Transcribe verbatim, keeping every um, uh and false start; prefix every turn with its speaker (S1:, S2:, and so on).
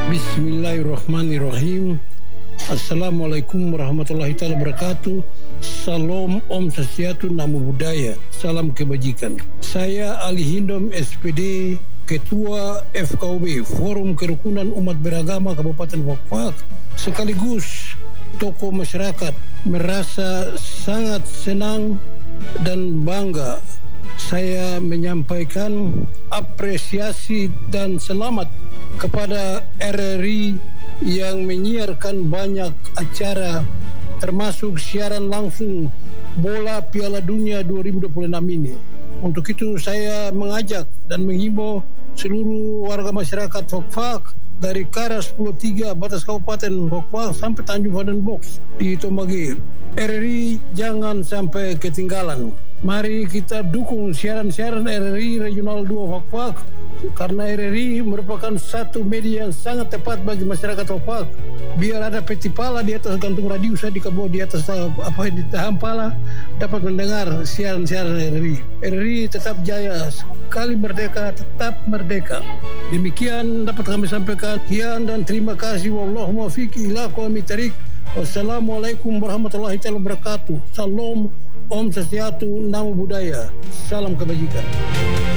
S1: Bismillahirrahmanirrahim. Assalamualaikum warahmatullahi taala wabarakatuh. Salam, Om Swastiastu, Namo Buddhaya. Salam kebajikan. Saya Ali Hindom, S P D, Ketua F K U B, Forum Kerukunan Umat Beragama Kabupaten Fak-Fak, sekaligus tokoh masyarakat, merasa sangat senang dan bangga saya menyampaikan apresiasi dan selamat kepada R R I yang menyiarkan banyak acara termasuk siaran langsung bola Piala Dunia dua ribu dua puluh enam ini. Untuk itu saya mengajak dan menghimbau seluruh warga masyarakat Fak-Fak dari Karas sepuluh tiga batas Kabupaten Fak-Fak sampai Tanjung Vaden Box di Tomagir. R R I jangan sampai ketinggalan. Mari kita dukung siaran-siaran R R I Regional dua Fak-Fak, karena R R I merupakan satu media yang sangat tepat bagi masyarakat Fak-Fak. Biar ada peti pala di atas gantung radio, saya di kabur di atas apa di tahan pala dapat mendengar siaran-siaran R R I. R R I tetap jaya, sekali merdeka tetap merdeka. Demikian dapat kami sampaikan. Sekian dan terima kasih. Wallahumma fiqh ila aqwamit thariq. Wassalamualaikum warahmatullahi taala wabarakatuh. Salam, Om Swastiastu, Namo Buddhaya. Salam kebajikan.